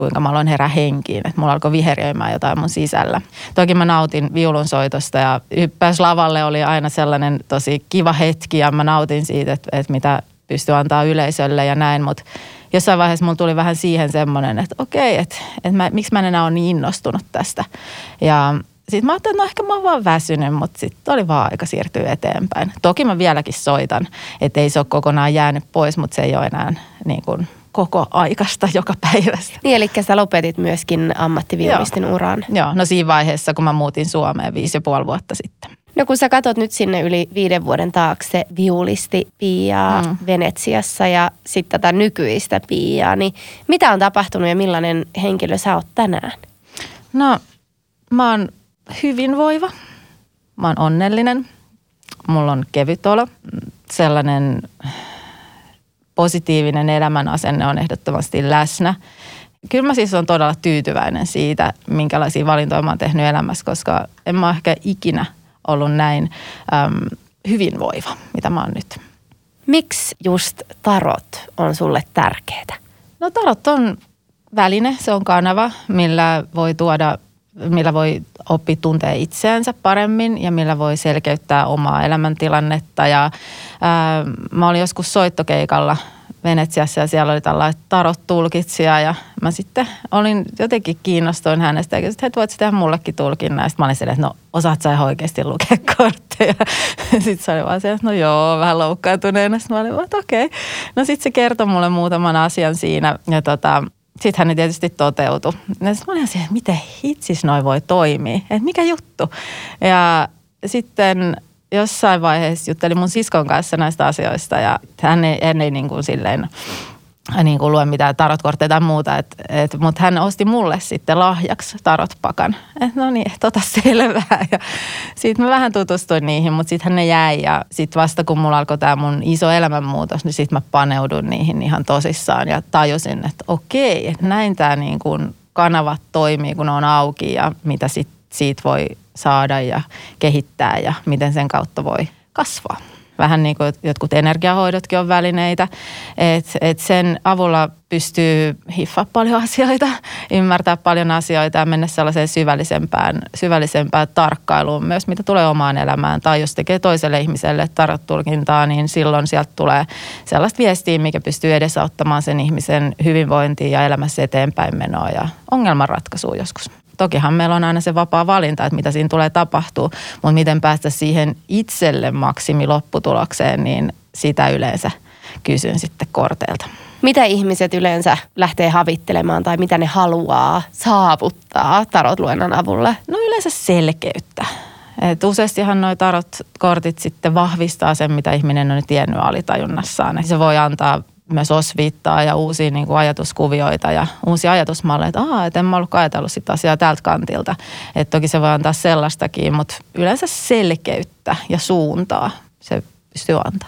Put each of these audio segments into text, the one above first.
kuinka mä aloin herää henkiin, että mulla alkoi viheriöimään jotain mun sisällä. Toki mä nautin viulunsoitosta ja hyppäys lavalle oli aina sellainen tosi kiva hetki ja mä nautin siitä, että mitä pystyi antaa yleisölle ja näin, mutta jossain vaiheessa mulla tuli vähän siihen semmoinen, että okei, että miksi mä en enää ole niin innostunut tästä. Ja sitten mä ajattelin, että no ehkä mä oon vaan väsynyt, mutta sitten oli vaan aika siirtyä eteenpäin. Toki mä vieläkin soitan, että ei se ole kokonaan jäänyt pois, mutta se ei ole enää niin kuin koko aikasta joka päivästä. Niin, eli sä lopetit myöskin ammattiviulistin uran. Joo, no siinä vaiheessa, kun mä muutin Suomeen 5,5 vuotta sitten. No kun sä katsot nyt sinne yli 5 vuoden taakse viulisti Piiaa Venetsiassa ja sitten tätä nykyistä Piiaa, niin mitä on tapahtunut ja millainen henkilö sä oot tänään? No, mä oon hyvinvoiva, mä oon onnellinen, mulla on kevyt olo, sellainen positiivinen elämän asenne on ehdottomasti läsnä. Kyllä mä siis on todella tyytyväinen siitä, minkälaisia valintoja mä oon tehnyt elämässä, koska en mä ehkä ikinä ollut näin hyvinvoiva, mitä mä oon nyt. Miksi just tarot on sulle tärkeitä? No tarot on väline, se on kanava, millä voi oppia tuntea itseänsä paremmin ja millä voi selkeyttää omaa elämäntilannetta. Ja mä olin joskus soittokeikalla Venetsiassa ja siellä oli tällainen tarot-tulkitsija ja mä sitten olin jotenkin kiinnostuin hänestä ja kysyin, että voitko tehdä mullekin tulkinnan. Ja sitten mä olin silleen, että no osaat sä oikeasti lukea kortteja. Sitten se oli vaan se, että no joo, vähän loukkaantuneena. Sitten mä olin vaan, että okei. No sitten se kertoi mulle muutaman asian siinä ja sitten hän tietysti toteutui. Ja sitten mä olin siihen, että miten hitsis noi voi toimia, että mikä juttu. Ja sitten jossain vaiheessa juttelin mun siskon kanssa näistä asioista ja hän ei niin kuin silleen niin kuin lue mitään tarotkortteja tai muuta, mutta hän osti mulle sitten lahjaksi tarotpakan. Että no niin, selvää. Ja sitten mä vähän tutustuin niihin, mutta sitten ne jäi ja sitten vasta kun mulla alkoi tämä mun iso elämänmuutos, niin sitten mä paneudun niihin ihan tosissaan ja tajusin, että okei, että näin tämä niin kuin kanavat toimii, kun ne on auki ja mitä siitä voi saada ja kehittää ja miten sen kautta voi kasvaa. Vähän niin kuin jotkut energiahoidotkin on välineitä, että sen avulla pystyy hiffaa paljon asioita, ymmärtää paljon asioita ja mennä sellaiseen syvällisempään tarkkailuun myös, mitä tulee omaan elämään. Tai jos tekee toiselle ihmiselle tarot-tulkintaa, niin silloin sieltä tulee sellaista viestiä, mikä pystyy edesauttamaan sen ihmisen hyvinvointia ja elämässä eteenpäin menoa ja ongelmanratkaisua joskus. Tokihan meillä on aina se vapaa valinta, että mitä siinä tulee tapahtua, mutta miten päästä siihen itselle maksimilopputulokseen, niin sitä yleensä kysyn sitten korteilta. Mitä ihmiset yleensä lähtee havittelemaan tai mitä ne haluaa saavuttaa tarotluennan avulla? No yleensä selkeyttä. Useastihan nuo tarot-kortit sitten vahvistaa sen, mitä ihminen on tiennyt alitajunnassaan. Se voi antaa myös osviittaa ja uusia niin kuin ajatuskuvioita ja uusia ajatusmalleja, että en mä ollut ajatellut sitä asiaa tältä kantilta. Että toki se voi antaa sellaistakin, mutta yleensä selkeyttä ja suuntaa se pystyy antaa.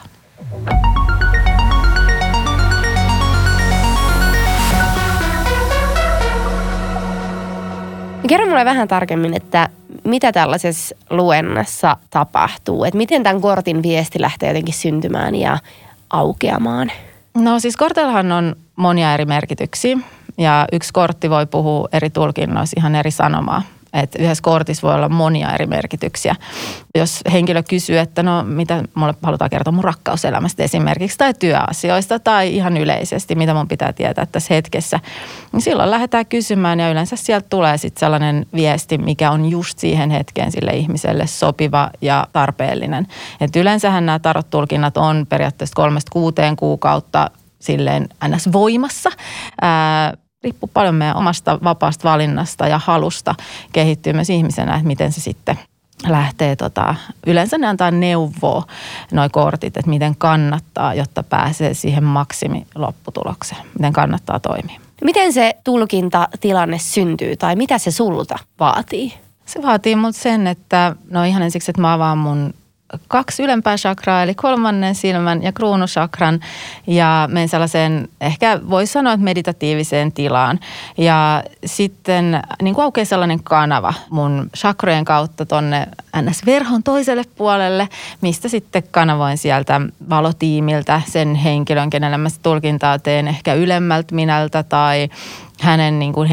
Kerro mulle vähän tarkemmin, että mitä tällaisessa luennassa tapahtuu? Että miten tämän kortin viesti lähtee jotenkin syntymään ja aukeamaan? No siis korteillahan on monia eri merkityksiä ja yksi kortti voi puhua eri tulkinnoissa ihan eri sanomaa. Että yhdessä kortissa voi olla monia eri merkityksiä. Jos henkilö kysyy, että no mitä mulle halutaan kertoa mun rakkauselämästä esimerkiksi tai työasioista tai ihan yleisesti, mitä mun pitää tietää tässä hetkessä, niin silloin lähdetään kysymään ja yleensä sieltä tulee sitten sellainen viesti, mikä on just siihen hetkeen sille ihmiselle sopiva ja tarpeellinen. Että yleensähän nämä tarot-tulkinnat on periaatteessa 3-6 kuukautta silleen ns. Voimassa. Riippuu paljon meidän omasta vapaasta valinnasta ja halusta kehittyä myös ihmisenä, että miten se sitten lähtee. Yleensä ne antaa neuvoa, noi kortit, että miten kannattaa, jotta pääsee siihen maksimilopputulokseen. Miten kannattaa toimia. Miten se tulkintatilanne syntyy tai mitä se sulta vaatii? Se vaatii mut sen, että no ihan ensiksi, että mä avaan mun 2 ylempää chakraa, eli 3. silmän ja kruunusakran, ja menen sellaiseen, ehkä voisi sanoa, että meditatiiviseen tilaan. Ja sitten niin kuin aukeaa sellainen kanava mun chakrojen kautta tonne NS-verhon toiselle puolelle, mistä sitten kanavoin sieltä valotiimiltä sen henkilön, kenelle mä tulkintaa teen ehkä ylemmältä minältä tai hänen niin kuin